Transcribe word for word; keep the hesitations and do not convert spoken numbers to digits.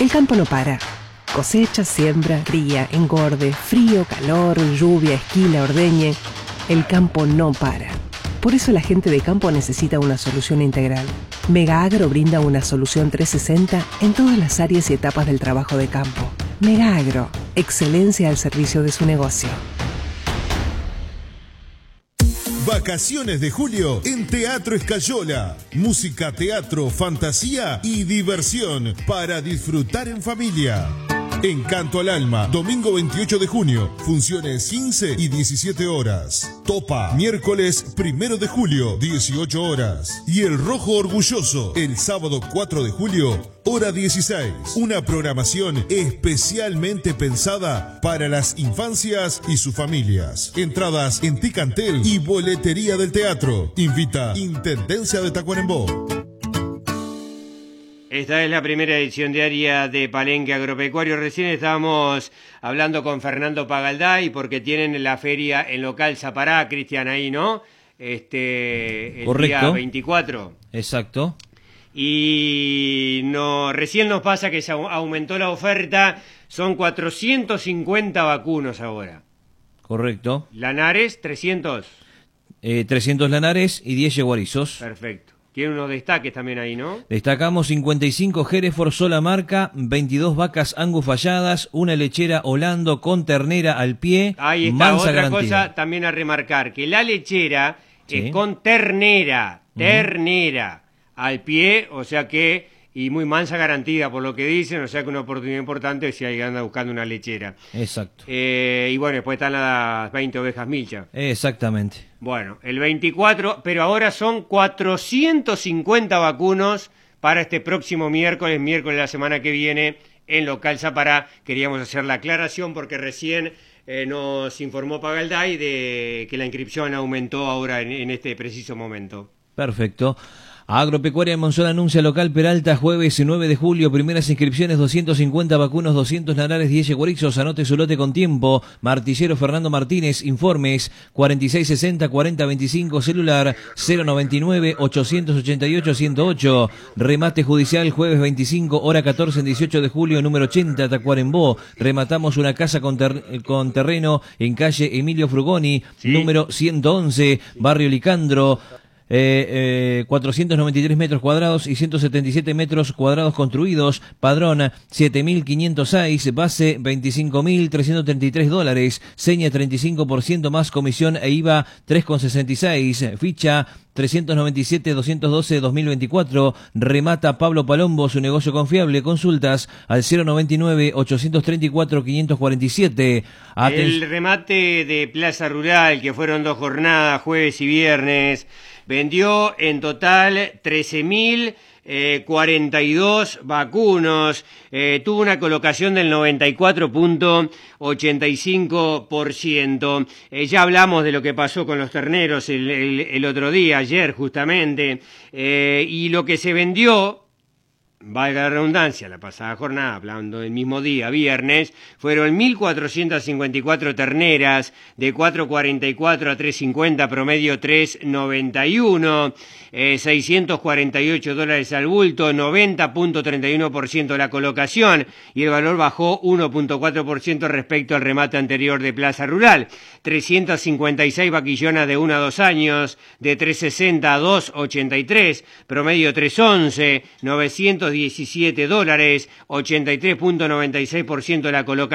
El campo no para. Cosecha, siembra, cría, engorde, frío, calor, lluvia, esquila, ordeñe. El campo no para. Por eso la gente de campo necesita una solución integral. Mega Agro brinda una solución trescientos sesenta en todas las áreas y etapas del trabajo de campo. Mega Agro, excelencia al servicio de su negocio. Vacaciones de julio en Teatro Escayola. Música, teatro, fantasía y diversión para disfrutar en familia. Encanto al Alma, domingo veintiocho de junio, funciones quince y diecisiete horas. Topa, miércoles primero de julio, dieciocho horas. Y El Rojo Orgulloso, el sábado cuatro de julio, hora dieciséis. Una programación especialmente pensada para las infancias y sus familias. Entradas en Ticantel y boletería del teatro. Invita Intendencia de Tacuarembó. Esta es la primera edición diaria de Palenque Agropecuario. Recién estábamos hablando con Fernando Pagalday porque tienen la feria en local Zapará, Cristian, ahí, ¿no? Este, el Correcto. Día veinticuatro. Exacto. Y no, recién nos pasa que se aumentó la oferta, son cuatrocientos cincuenta vacunos ahora. Correcto. Lanares, trescientos. Eh, trescientos lanares y diez yeguarizos. Perfecto. Tiene unos destaques también ahí, ¿no? Destacamos cincuenta y cinco Hereford sola marca, veintidós vacas Angus falladas, una lechera Holando con ternera al pie. Ahí está, mansa otra garantía. cosa también a remarcar, que la lechera Sí. es con ternera, ternera, uh-huh. al pie, o sea que, y muy mansa garantía por lo que dicen, o sea que una oportunidad importante si alguien anda buscando una lechera. Exacto. Eh, y bueno, después están las veinte ovejas milcha. Exactamente. Bueno, el veinticuatro, pero ahora son cuatrocientos cincuenta vacunos para este próximo miércoles, miércoles de la semana que viene, en local Zapará. Queríamos hacer la aclaración porque recién eh, nos informó Pagalday de que la inscripción aumentó ahora en, en este preciso momento. Perfecto. Agropecuaria en Monzón anuncia local Peralta, jueves nueve de julio, primeras inscripciones, doscientos cincuenta vacunos, doscientos lanares, diez yeguarizos, anote su lote con tiempo. Martillero Fernando Martínez, informes cuarenta y seis sesenta, cuarenta veinticinco, celular cero noventa y nueve, ochocientos ochenta y ocho, ciento ocho. Remate judicial jueves veinticinco, hora catorce en dieciocho de julio, número ochenta, Tacuarembó. Rematamos una casa con, ter con terreno en calle Emilio Frugoni, ¿sí? Número ciento once, barrio Licandro. Eh, eh, cuatrocientos noventa y tres metros cuadrados y ciento setenta y siete metros cuadrados construidos, padrón siete mil quinientos seis, base veinticinco mil trescientos treinta y tres dólares, seña treinta y cinco por ciento más comisión e I V A tres coma sesenta y seis, ficha trescientos noventa y siete, doscientos doce, dos mil veinticuatro, remata Pablo Palombo, su negocio confiable, consultas al cero noventa y nueve, ochocientos treinta y cuatro, quinientos cuarenta y siete. Aten- El remate de Plaza Rural, que fueron dos jornadas, jueves y viernes, vendió en total trece mil cuarenta y dos vacunos, eh, tuvo una colocación del noventa y cuatro punto ochenta y cinco por ciento. Eh, ya hablamos de lo que pasó con los terneros el, el, el otro día, ayer justamente, eh, y lo que se vendió, valga la redundancia, la pasada jornada, hablando del mismo día, viernes, fueron mil cuatrocientas cincuenta y cuatro terneras de cuatro cuarenta y cuatro a tres cincuenta, promedio tres noventa y uno, eh, seiscientos cuarenta y ocho dólares al bulto, noventa punto treinta y uno por ciento la colocación, y el valor bajó uno punto cuatro por ciento respecto al remate anterior de Plaza Rural. trescientas cincuenta y seis vaquillonas de uno a dos años, de tres sesenta a dos ochenta y tres, promedio tres once, novecientos diecisiete dólares, ochenta y tres punto noventa y seis por ciento la colocación.